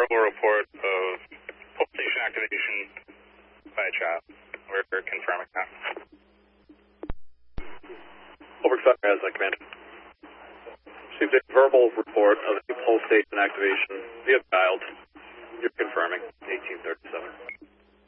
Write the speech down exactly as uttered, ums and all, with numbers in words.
verbal report of pole station activation by chat. We're confirming that. Overexcited as I command. Received a verbal report of a pole station activation via dialed. You're confirming eighteen thirty-seven.